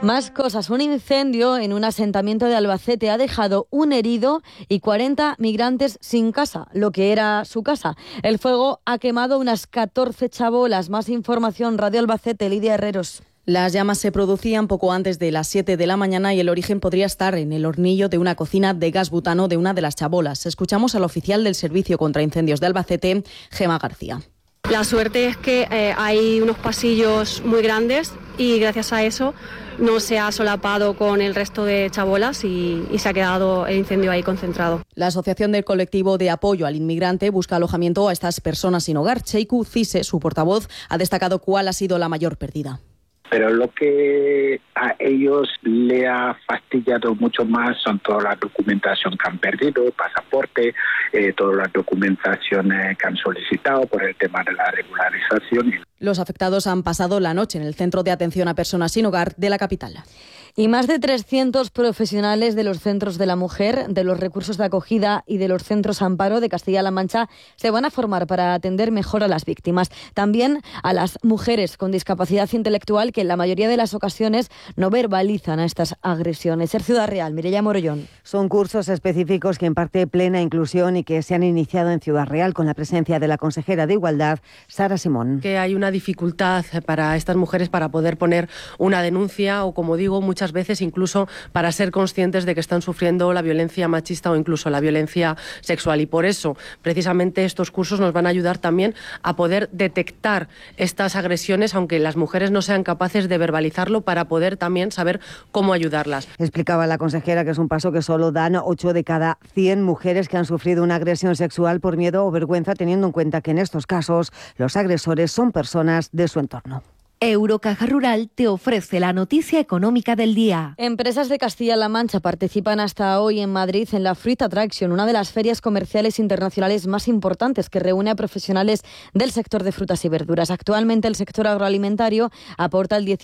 Más cosas. Un incendio en un asentamiento de Albacete ha dejado un herido y 40 migrantes sin casa, lo que era su casa. El fuego ha quemado unas 14 chabolas. Más información, Radio Albacete, Lidia Herreros. Las llamas se producían poco antes de las 7 de la mañana y el origen podría estar en el hornillo de una cocina de gas butano de una de las chabolas. Escuchamos al oficial del Servicio contra Incendios de Albacete, Gemma García. La suerte es que hay unos pasillos muy grandes y gracias a eso no se ha solapado con el resto de chabolas y se ha quedado el incendio ahí concentrado. La Asociación del Colectivo de Apoyo al Inmigrante busca alojamiento a estas personas sin hogar. Cheiku Cise, su portavoz, ha destacado cuál ha sido la mayor pérdida. Pero lo que a ellos le ha fastidiado mucho más son toda la documentación que han perdido, pasaporte, todas las documentaciones que han solicitado por el tema de la regularización. Los afectados han pasado la noche en el Centro de Atención a Personas sin Hogar de la capital. Y más de 300 profesionales de los centros de la mujer, de los recursos de acogida y de los centros amparo de Castilla-La Mancha se van a formar para atender mejor a las víctimas. También a las mujeres con discapacidad intelectual que en la mayoría de las ocasiones no verbalizan a estas agresiones. Ser Ciudad Real, Mireia Morollón. Son cursos específicos que imparte Plena Inclusión y que se han iniciado en Ciudad Real con la presencia de la consejera de Igualdad, Sara Simón. Que hay una dificultad para estas mujeres para poder poner una denuncia o, como digo, muchas veces incluso para ser conscientes de que están sufriendo la violencia machista o incluso la violencia sexual. Y por eso, precisamente, estos cursos nos van a ayudar también a poder detectar estas agresiones, aunque las mujeres no sean capaces de verbalizarlo, para poder también saber cómo ayudarlas. Explicaba la consejera que es un paso que solo dan 8 de cada 100 mujeres que han sufrido una agresión sexual por miedo o vergüenza, teniendo en cuenta que en estos casos los agresores son personas de su entorno. Eurocaja Rural te ofrece la noticia económica del día. Empresas de Castilla-La Mancha participan hasta hoy en Madrid en la Fruit Attraction, una de las ferias comerciales internacionales más importantes que reúne a profesionales del sector de frutas y verduras. Actualmente el sector agroalimentario aporta el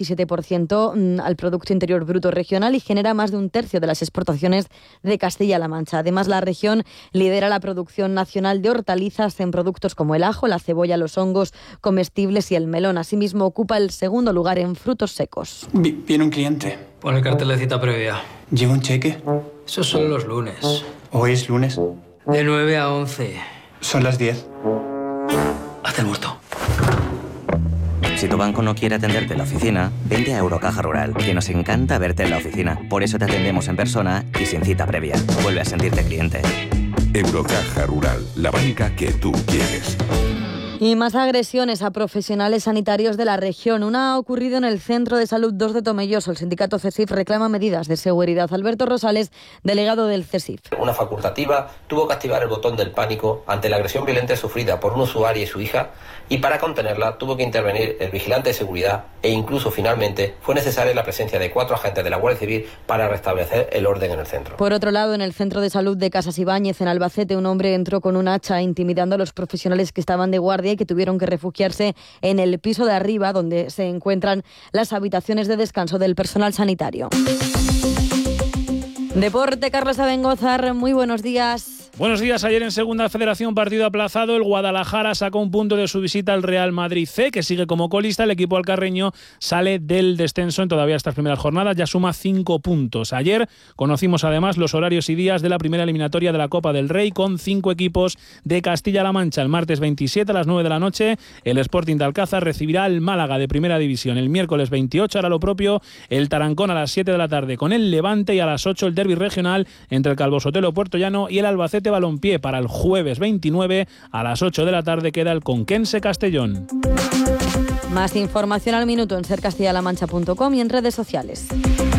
17% al Producto Interior Bruto regional y genera más de un tercio de las exportaciones de Castilla-La Mancha. Además, la región lidera la producción nacional de hortalizas en productos como el ajo, la cebolla, los hongos comestibles y el melón. Asimismo, ocupa el segundo lugar en frutos secos. Viene un cliente. Pon el cartel de cita previa. ¿Lleva un cheque? Esos son los lunes. ¿Hoy es lunes? De 9 a 11. Son las 10. Haz el muerto. Si tu banco no quiere atenderte en la oficina, vente a Eurocaja Rural, que nos encanta verte en la oficina. Por eso te atendemos en persona y sin cita previa. Vuelve a sentirte cliente. Eurocaja Rural, la banca que tú quieres. Y más agresiones a profesionales sanitarios de la región. Una ha ocurrido en el Centro de Salud 2 de Tomelloso. El sindicato CESIF reclama medidas de seguridad. Alberto Rosales, delegado del CESIF. Una facultativa tuvo que activar el botón del pánico ante la agresión violenta sufrida por un usuario y su hija, y para contenerla tuvo que intervenir el vigilante de seguridad e incluso finalmente fue necesaria la presencia de 4 agentes de la Guardia Civil para restablecer el orden en el centro. Por otro lado, en el Centro de Salud de Casas Ibáñez, en Albacete, un hombre entró con un hacha intimidando a los profesionales que estaban de guardia y que tuvieron que refugiarse en el piso de arriba, donde se encuentran las habitaciones de descanso del personal sanitario. Deporte, Carlos Abengozar, muy buenos días. Buenos días. Ayer en Segunda Federación, partido aplazado. El Guadalajara sacó un punto de su visita al Real Madrid C, que sigue como colista. El equipo alcarreño sale del descenso en todavía estas primeras jornadas. Ya suma 5 puntos. Ayer conocimos además los horarios y días de la primera eliminatoria de la Copa del Rey con 5 equipos de Castilla-La Mancha. El martes 27 a las 9 de la noche, el Sporting de Alcázar recibirá al Málaga de Primera División. El miércoles 28 hará lo propio el Tarancón a las 7 de la tarde con el Levante, y a las 8 el derbi regional entre el Calvo Sotelo Puerto Llano y el Albacete Balompié. Para el jueves 29 a las 8 de la tarde queda el Conquense Castellón. Más información al minuto en sercastillalamancha.com y en redes sociales.